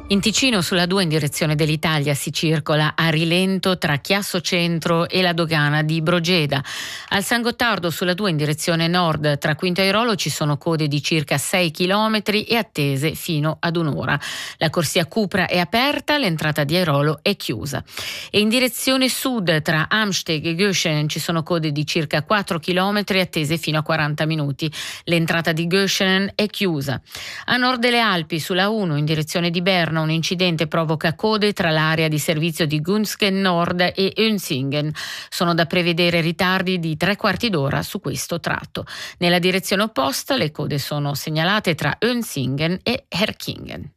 In Ticino sulla 2 in direzione dell'Italia si circola a rilento tra Chiasso Centro e la dogana di Brogeda. Al San Gottardo sulla 2 in direzione nord tra Quinto Airolo ci sono code di circa 6 km e attese fino ad un'ora. La corsia Cupra è aperta, l'entrata di Airolo è chiusa. E in direzione sud tra Amsteg e Göschenen ci sono code di circa 4 km attese fino a 40 minuti. L'entrata di Göschenen è chiusa. A nord delle Alpi sulla 1 in direzione di Berna un incidente provoca code tra l'area di servizio di Gunzgen Nord e Unsingen. Sono da prevedere ritardi di 3/4 d'ora su questo tratto. Nella direzione opposta le code sono segnalate tra Unsingen e Herkingen.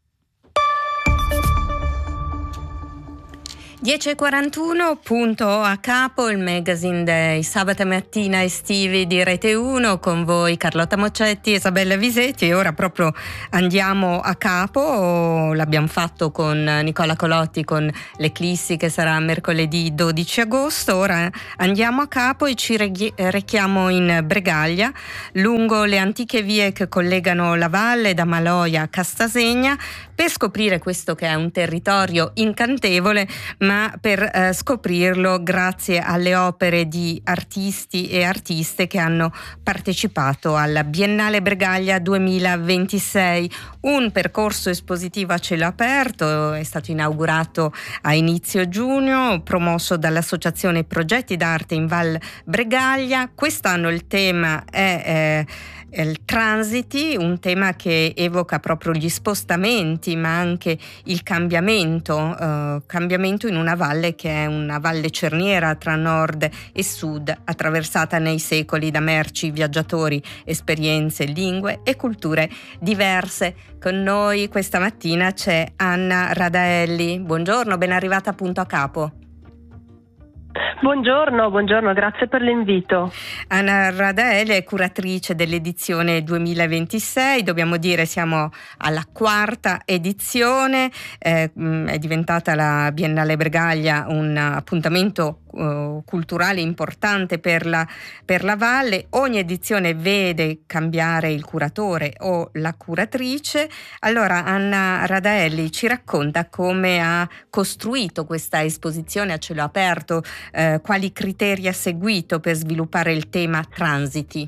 10:41, punto a capo, il magazine dei sabato mattina estivi di Rete 1, con voi Carlotta Mocetti e Isabella Visetti. E ora proprio andiamo a capo, l'abbiamo fatto con Nicola Colotti con l'Eclissi che sarà mercoledì 12 agosto. Ora andiamo a capo e ci rechiamo in Bregaglia, lungo le antiche vie che collegano la valle da Maloja a Castasegna, per scoprire questo che è un territorio incantevole, ma per scoprirlo grazie alle opere di artisti e artiste che hanno partecipato alla Biennale Bregaglia 2026. Un percorso espositivo a cielo aperto, è stato inaugurato a inizio giugno, promosso dall'Associazione Progetti d'Arte in Val Bregaglia. Quest'anno il tema è il transiti, un tema che evoca proprio gli spostamenti ma anche il cambiamento in una valle che è una valle cerniera tra nord e sud, attraversata nei secoli da merci, viaggiatori, esperienze, lingue e culture diverse. Con noi questa mattina c'è Anna Radaelli. Buongiorno, ben arrivata a Punto a Capo. Buongiorno, grazie per l'invito. Anna Radaelli è curatrice dell'edizione 2026, dobbiamo dire siamo alla 4ª edizione, è diventata la Biennale Bregaglia un appuntamento culturale importante per la valle. Ogni edizione vede cambiare il curatore o la curatrice. Allora Anna Radaelli ci racconta come ha costruito questa esposizione a cielo aperto, quali criteri ha seguito per sviluppare il tema transiti.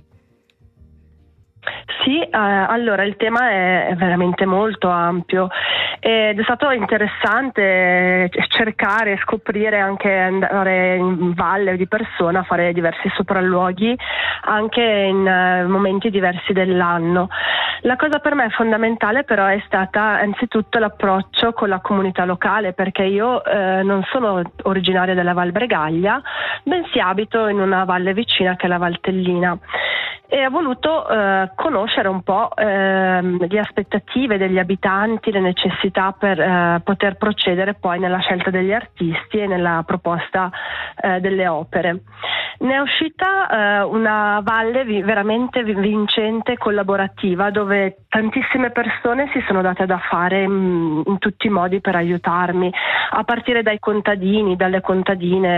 Sì, allora il tema è veramente molto ampio ed è stato interessante cercare e scoprire, anche andare in valle di persona, fare diversi sopralluoghi anche in momenti diversi dell'anno. La cosa per me fondamentale però è stata anzitutto l'approccio con la comunità locale, perché io non sono originaria della Val Bregaglia, bensì abito in una valle vicina che è la Valtellina. E ho voluto conoscere un po' le aspettative degli abitanti, le necessità per poter procedere poi nella scelta degli artisti e nella proposta delle opere. Ne è uscita una valle veramente vincente e collaborativa, dove tantissime persone si sono date da fare in tutti i modi per aiutarmi, a partire dai contadini, dalle contadine,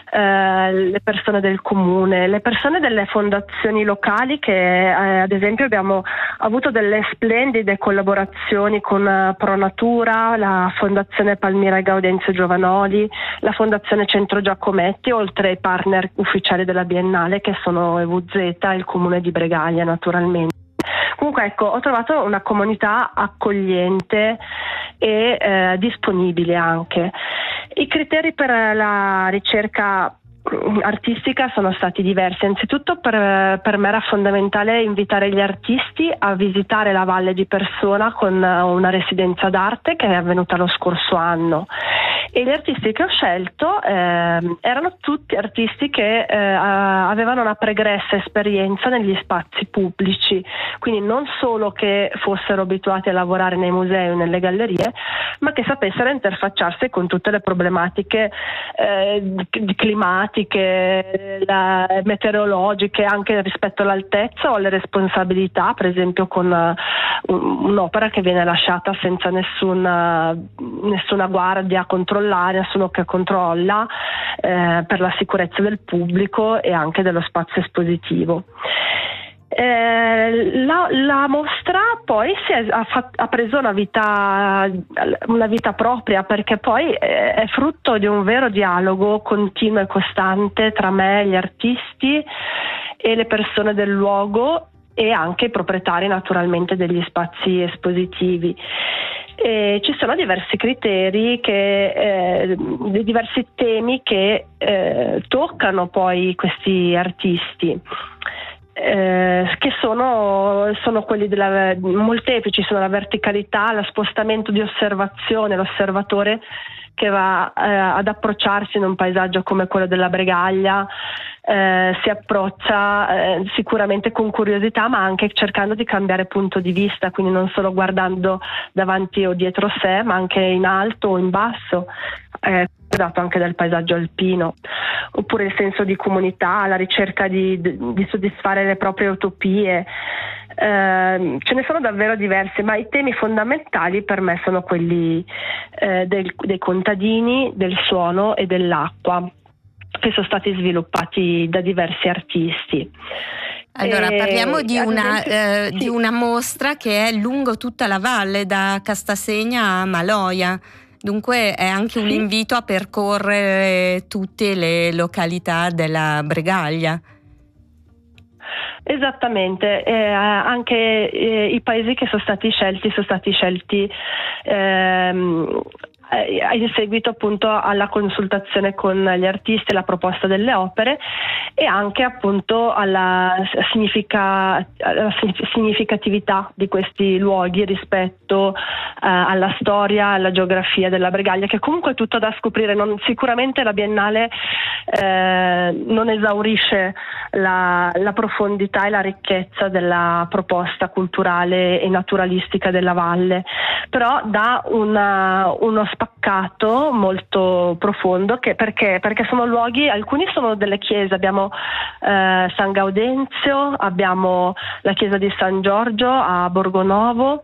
le persone del comune, le persone delle fondazioni locali che ad esempio abbiamo avuto delle splendide collaborazioni con Pro Natura, la Fondazione Palmira e Gaudenzio Giovanoli, la Fondazione Centro Giacometti, oltre ai partner ufficiali della Biennale che sono EVZ e il Comune di Bregaglia naturalmente. Comunque ecco, ho trovato una comunità accogliente e disponibile anche. I criteri per la ricerca artistica sono stati diversi. Anzitutto per me era fondamentale invitare gli artisti a visitare la valle di persona con una residenza d'arte che è avvenuta lo scorso anno, e gli artisti che ho scelto erano tutti artisti che avevano una pregressa esperienza negli spazi pubblici, quindi non solo che fossero abituati a lavorare nei musei o nelle gallerie, ma che sapessero interfacciarsi con tutte le problematiche climatiche, meteorologiche, anche rispetto all'altezza o alle responsabilità, per esempio con un'opera che viene lasciata senza nessuna guardia a controllare, nessuno che controlla, per la sicurezza del pubblico e anche dello spazio espositivo. La mostra poi ha preso una vita propria, perché poi è frutto di un vero dialogo continuo e costante tra me, gli artisti e le persone del luogo e anche i proprietari naturalmente degli spazi espositivi. E ci sono diversi criteri, diversi temi che toccano poi questi artisti. Che sono quelli molteplici, sono la verticalità, lo spostamento di osservazione, l'osservatore che va ad approcciarsi in un paesaggio come quello della Bregaglia, si approccia sicuramente con curiosità, ma anche cercando di cambiare punto di vista, quindi non solo guardando davanti o dietro sé, ma anche in alto o in basso, dato anche dal paesaggio alpino, oppure il senso di comunità, la ricerca di soddisfare le proprie utopie. Ce ne sono davvero diversi, ma i temi fondamentali per me sono quelli dei contadini, del suono e dell'acqua, che sono stati sviluppati da diversi artisti. Allora parliamo di una mostra che è lungo tutta la valle, da Castasegna a Maloja. Dunque è anche un invito a percorrere tutte le località della Bregaglia. Esattamente, anche i paesi che sono stati scelti in seguito appunto alla consultazione con gli artisti, alla proposta delle opere e anche appunto alla significatività di questi luoghi rispetto alla storia, alla geografia della Bregaglia, che comunque è tutto da scoprire. Sicuramente la Biennale non esaurisce la profondità e la ricchezza della proposta culturale e naturalistica della valle, però dà uno spaccato molto profondo, perché sono luoghi, alcuni sono delle chiese, abbiamo San Gaudenzio, abbiamo la chiesa di San Giorgio a Borgonovo,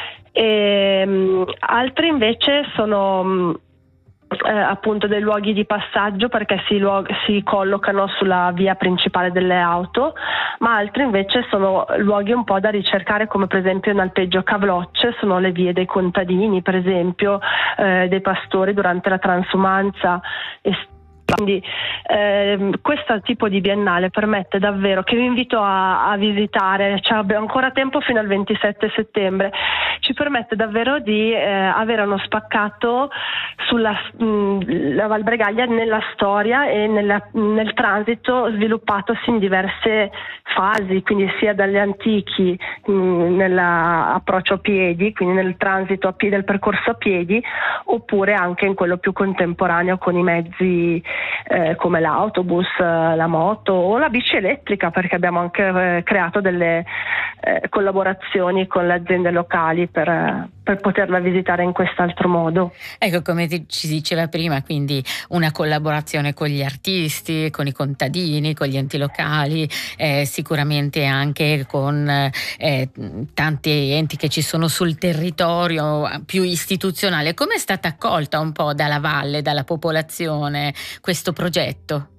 e altri invece sono appunto dei luoghi di passaggio, perché si collocano sulla via principale delle auto, ma altri invece sono luoghi un po' da ricercare, come per esempio in Alpeggio Cavlocce sono le vie dei contadini, per esempio dei pastori durante la transumanza. Quindi questo tipo di biennale permette davvero, che vi invito a visitare, abbiamo ancora tempo fino al 27 settembre, ci permette davvero di avere uno spaccato sulla Val Bregaglia nella storia e nel transito sviluppatosi in diverse fasi, quindi sia dagli antichi nell'approccio a piedi, quindi nel transito del percorso a piedi, oppure anche in quello più contemporaneo con i mezzi come l'autobus, la moto o la bici elettrica, perché abbiamo anche creato delle collaborazioni con le aziende locali per poterla visitare in quest'altro modo. Ecco, come ci diceva prima, quindi una collaborazione con gli artisti, con i contadini, con gli enti locali, sicuramente anche con tanti enti che ci sono sul territorio, più istituzionale. Come è stata accolta un po' dalla valle, dalla popolazione, questo progetto?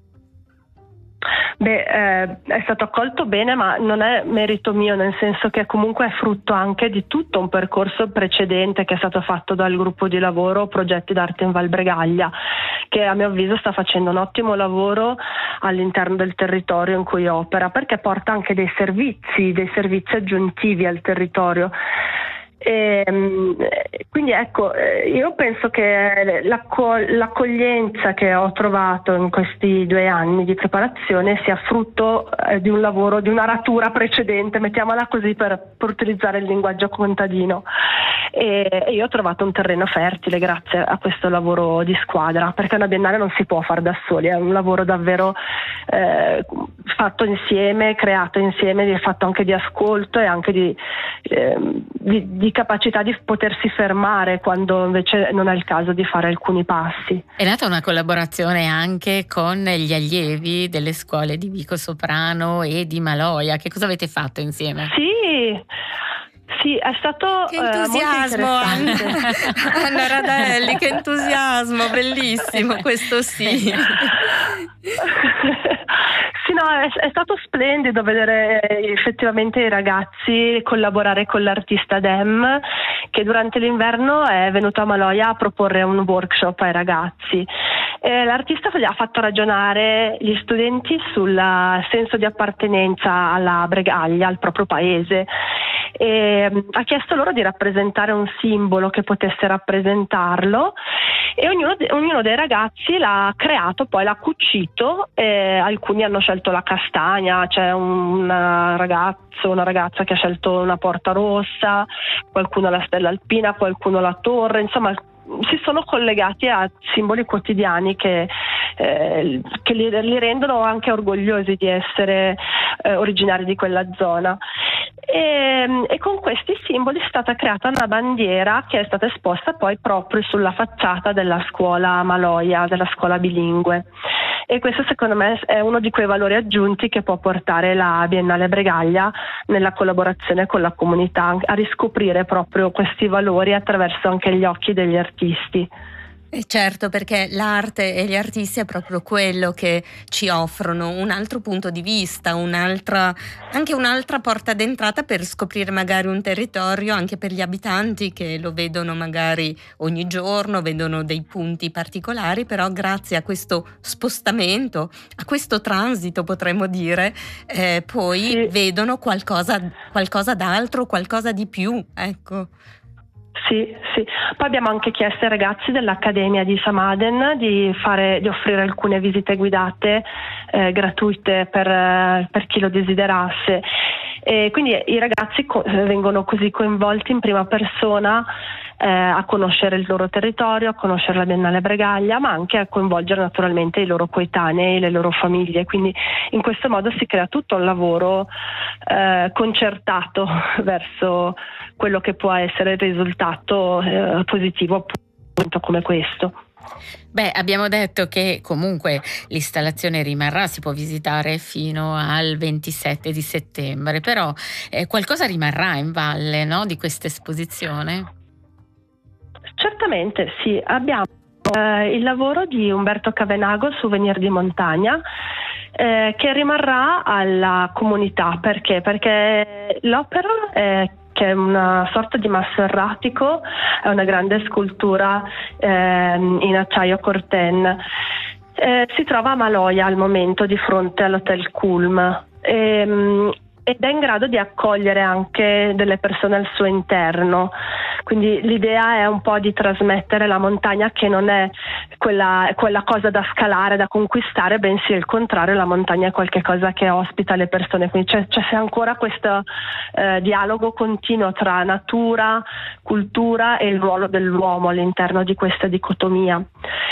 È stato accolto bene, ma non è merito mio, nel senso che comunque è frutto anche di tutto un percorso precedente che è stato fatto dal gruppo di lavoro Progetti d'Arte in Val Bregaglia, che a mio avviso sta facendo un ottimo lavoro all'interno del territorio in cui opera, perché porta anche dei servizi aggiuntivi al territorio. Quindi ecco, io penso che l'accoglienza che ho trovato in questi 2 anni di preparazione sia frutto di un lavoro, di una ratura precedente, mettiamola così per utilizzare il linguaggio contadino, e io ho trovato un terreno fertile grazie a questo lavoro di squadra, perché una biennale non si può fare da soli, è un lavoro davvero fatto insieme, creato insieme, fatto anche di ascolto e anche di capacità di potersi fermare quando invece non è il caso di fare alcuni passi. È nata una collaborazione anche con gli allievi delle scuole di Vico Soprano e di Maloja. Che cosa avete fatto insieme? Sì, è stato che entusiasmo, molto interessante. Anna Radelli, che entusiasmo, bellissimo, questo sì. Sì, No, è stato splendido vedere effettivamente i ragazzi collaborare con l'artista Dem, che durante l'inverno è venuto a Maloja a proporre un workshop ai ragazzi. L'artista gli ha fatto ragionare gli studenti sul senso di appartenenza alla Bregaglia, al proprio paese, e ha chiesto loro di rappresentare un simbolo che potesse rappresentarlo, e ognuno dei ragazzi l'ha creato, poi l'ha cucito. Alcuni hanno scelto la castagna, c'è un ragazzo, una ragazza che ha scelto una porta rossa, qualcuno la stella alpina, qualcuno la torre, insomma si sono collegati a simboli quotidiani che li rendono anche orgogliosi di essere originari di quella zona. E con questi simboli è stata creata una bandiera che è stata esposta poi proprio sulla facciata della scuola Maloja, della scuola bilingue. E questo secondo me è uno di quei valori aggiunti che può portare la Biennale Bregaglia nella collaborazione con la comunità a riscoprire proprio questi valori attraverso anche gli occhi degli artisti. E certo, perché l'arte e gli artisti è proprio quello che ci offrono un altro punto di vista, anche un'altra porta d'entrata per scoprire magari un territorio, anche per gli abitanti che lo vedono magari ogni giorno, vedono dei punti particolari, però grazie a questo spostamento, a questo transito potremmo dire, poi Sì. vedono qualcosa d'altro, qualcosa di più, ecco. Sì. Poi abbiamo anche chiesto ai ragazzi dell'Accademia di Samaden di offrire alcune visite guidate gratuite per chi lo desiderasse. E quindi i ragazzi vengono così coinvolti in prima persona a conoscere il loro territorio, a conoscere la Biennale Bregaglia, ma anche a coinvolgere naturalmente i loro coetanei, le loro famiglie. Quindi in questo modo si crea tutto un lavoro concertato verso quello che può essere il risultato positivo, appunto come questo. Beh, abbiamo detto che comunque l'installazione rimarrà, si può visitare fino al 27 di settembre, però qualcosa rimarrà in valle, no, di questa esposizione? Certamente sì, abbiamo il lavoro di Umberto Cavenago, Souvenir di montagna, che rimarrà alla comunità. Perché l'opera che è una sorta di masso erratico, è una grande scultura in acciaio corten. Si trova a Maloja al momento di fronte all'Hotel Kulm ed è in grado di accogliere anche delle persone al suo interno. Quindi l'idea è un po' di trasmettere la montagna, che non è quella cosa da scalare, da conquistare, bensì il contrario, la montagna è qualcosa che ospita le persone. Quindi c'è ancora questo dialogo continuo tra natura, cultura e il ruolo dell'uomo all'interno di questa dicotomia.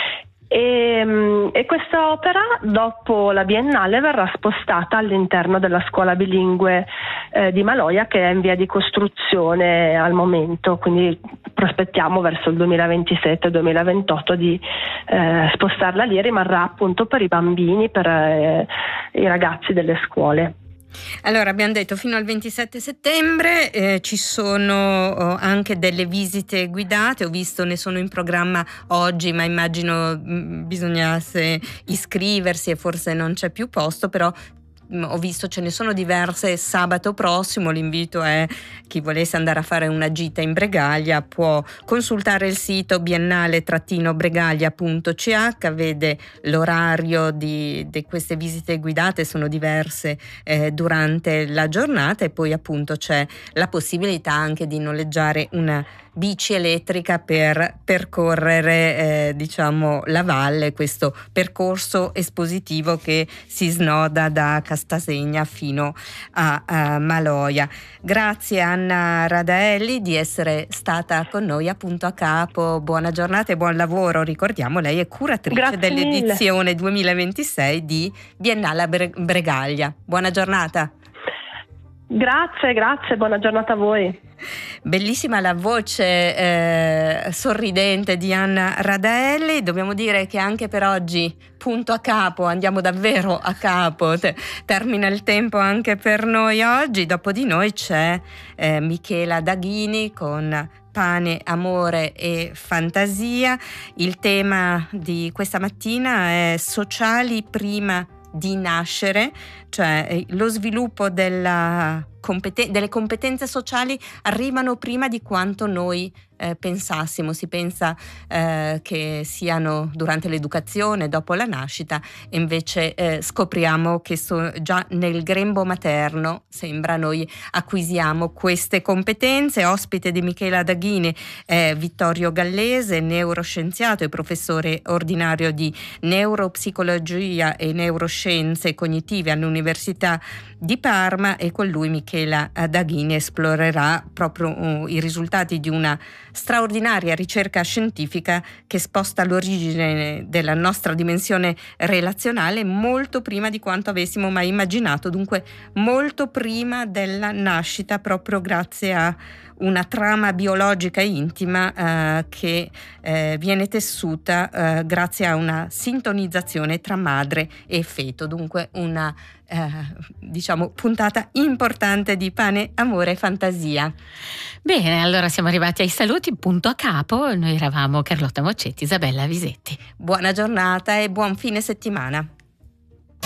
E questa opera, dopo la Biennale, verrà spostata all'interno della scuola bilingue di Maloja, che è in via di costruzione al momento, quindi prospettiamo verso il 2027-2028 di spostarla lì, e rimarrà appunto per i bambini, per i ragazzi delle scuole. Allora, abbiamo detto fino al 27 settembre ci sono anche delle visite guidate. Ho visto ne sono in programma oggi, ma immagino bisognasse iscriversi e forse non c'è più posto, però ho visto ce ne sono diverse sabato prossimo. L'invito è chi volesse andare a fare una gita in Bregaglia può consultare il sito biennale-bregaglia.ch, vede l'orario di queste visite guidate, sono diverse durante la giornata, e poi appunto c'è la possibilità anche di noleggiare una bici elettrica per percorrere la valle, questo percorso espositivo che si snoda da Castasegna fino a Maloja. Grazie Anna Radaelli di essere stata con noi appunto a Capo. Buona giornata e buon lavoro. Ricordiamo, lei è curatrice dell'edizione 2026 di Biennale Bregaglia. Buona giornata. Grazie, buona giornata a voi. Bellissima la voce sorridente di Anna Radaelli. Dobbiamo dire che anche per oggi punto a capo, andiamo davvero a capo, termina il tempo anche per noi oggi. Dopo di noi c'è Michela Daghini con Pane, amore e fantasia. Il tema di questa mattina è sociali prima di nascere, cioè lo sviluppo delle competenze sociali arrivano prima di quanto noi pensassimo. Si pensa che siano durante l'educazione, dopo la nascita, e invece scopriamo che già nel grembo materno, sembra, noi acquisiamo queste competenze. Ospite di Michela Daghini è Vittorio Gallese, neuroscienziato e professore ordinario di neuropsicologia e neuroscienze cognitive all'Università di Parma, e con lui Michela Daghini esplorerà proprio i risultati di una straordinaria ricerca scientifica che sposta l'origine della nostra dimensione relazionale molto prima di quanto avessimo mai immaginato, dunque molto prima della nascita, proprio grazie a una trama biologica intima che viene tessuta grazie a una sintonizzazione tra madre e feto. Dunque una puntata importante di Pane, Amore e Fantasia. Bene, allora siamo arrivati ai saluti, punto a capo. Noi eravamo Carlotta Mocetti, Isabella Visetti. Buona giornata e buon fine settimana.